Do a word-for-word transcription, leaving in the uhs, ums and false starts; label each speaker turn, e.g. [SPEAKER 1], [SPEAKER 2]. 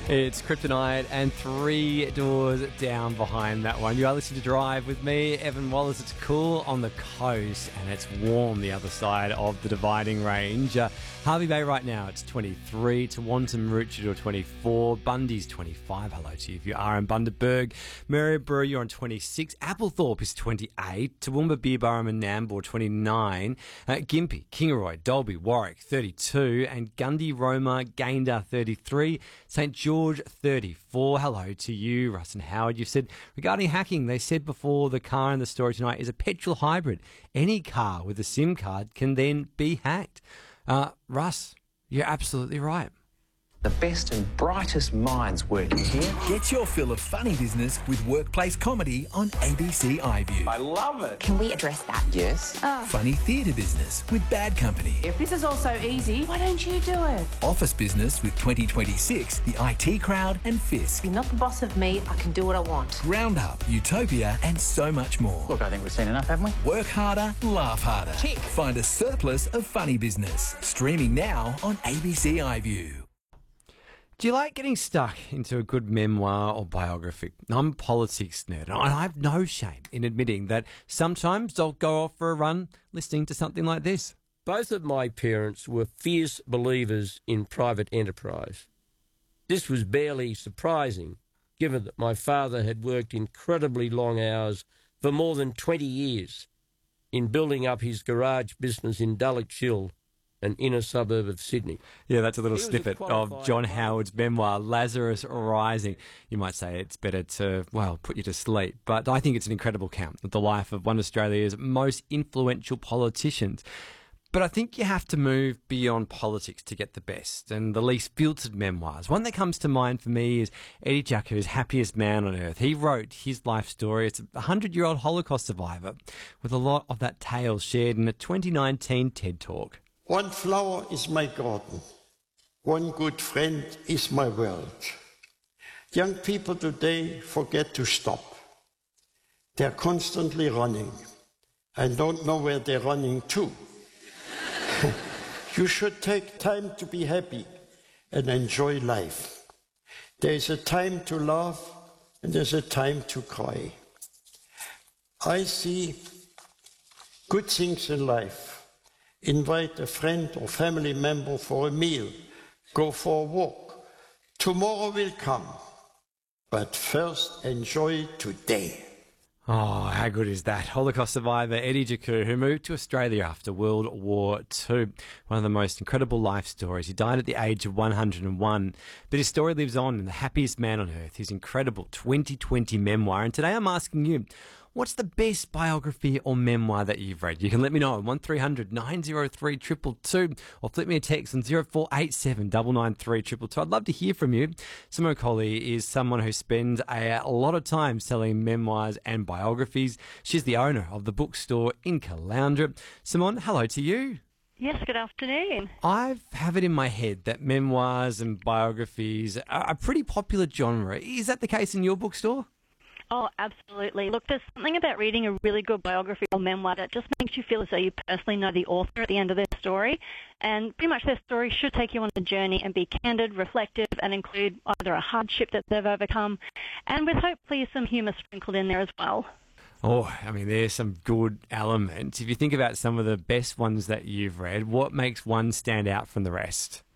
[SPEAKER 1] It's Kryptonite and Three Doors Down behind that one. You are listening to Drive with me, Evan Wallace. It's cool on the coast and it's warm the other side of the dividing range. Uh, Hervey Bay right now, it's twenty-three. Tewantin Maroochydore, twenty-four. Bundy's twenty-five. Hello to you if you are in Bundaberg. Maryborough, you're on twenty-six. Applethorpe is twenty-eight. Toowoomba, Beerburrum and Nambour, twenty-nine. Uh, Gympie, Kingaroy, Dalby, Warwick, thirty-two. And Gundy, Roma, Gayndah, thirty-three. St George, thirty-four. Hello to you, Russ and Howard. You've said, regarding hacking, they said before the car in the story tonight is a petrol hybrid. Any car with a SIM card can then be hacked. Uh, Russ, you're absolutely right.
[SPEAKER 2] The best and brightest minds working here.
[SPEAKER 3] Get your fill of funny business with workplace comedy on A B C iView.
[SPEAKER 2] I love it.
[SPEAKER 4] Can we address that?
[SPEAKER 2] Yes.
[SPEAKER 4] Oh.
[SPEAKER 3] Funny theatre business with Bad Company.
[SPEAKER 5] If this is all so easy, why don't you do it?
[SPEAKER 3] Office business with twenty twenty-six, the I T Crowd and Fisk.
[SPEAKER 5] You're not the boss of me, I can do what I want.
[SPEAKER 3] Roundup, Utopia and so much more.
[SPEAKER 2] Look, I think we've seen enough, haven't we?
[SPEAKER 3] Work harder, laugh harder.
[SPEAKER 2] Tick.
[SPEAKER 3] Find a surplus of funny business. Streaming now on A B C iView.
[SPEAKER 1] Do you like getting stuck into a good memoir or biography? I'm a politics nerd, and I have no shame in admitting that sometimes I'll go off for a run listening to something like this.
[SPEAKER 6] Both of my parents were fierce believers in private enterprise. This was barely surprising, given that my father had worked incredibly long hours for more than twenty years in building up his garage business in Dulwich Hill, an inner suburb of Sydney.
[SPEAKER 1] Yeah, that's a little
[SPEAKER 6] He was a
[SPEAKER 1] snippet of
[SPEAKER 6] qualified
[SPEAKER 1] John
[SPEAKER 6] writer.
[SPEAKER 1] Howard's memoir, Lazarus Rising. You might say it's better to, well, put you to sleep, but I think it's an incredible account of the life of one of Australia's most influential politicians. But I think you have to move beyond politics to get the best and the least filtered memoirs. One that comes to mind for me is Eddie Jaco's Happiest Man on Earth. He wrote his life story. It's a hundred-year-old Holocaust survivor with a lot of that tale shared in a twenty nineteen TED Talk.
[SPEAKER 7] One flower is my garden. One good friend is my world. Young people today forget to stop. They're constantly running and don't know where they're running to. You should take time to be happy and enjoy life. There's a time to laugh and there's a time to cry. I see good things in life. Invite a friend or family member for a meal. Go for a walk. Tomorrow will come. But first, enjoy today.
[SPEAKER 1] Oh, how good is that? Holocaust survivor Eddie Jaku, who moved to Australia after World War Two. One of the most incredible life stories. He died at the age of one hundred and one. But his story lives on in The Happiest Man on Earth, his incredible twenty twenty memoir. And today I'm asking you, what's the best biography or memoir that you've read? You can let me know on one three hundred nine oh three two two two or flip me a text on zero four eight seven nine nine three two two two. I'd love to hear from you. Simone Colley is someone who spends a, a lot of time selling memoirs and biographies. She's the owner of the bookstore in Caloundra. Simone, hello to you.
[SPEAKER 8] Yes, good afternoon.
[SPEAKER 1] I have it in my head that memoirs and biographies are a pretty popular genre. Is that the case in your bookstore?
[SPEAKER 8] Oh, absolutely. Look, there's something about reading a really good biography or memoir that just makes you feel as though you personally know the author at the end of their story. And pretty much their story should take you on a journey and be candid, reflective, and include either a hardship that they've overcome, and with hopefully some humour sprinkled in there as well.
[SPEAKER 1] Oh, I mean, there's some good elements. If you think about some of the best ones that you've read, what makes one stand out from the rest?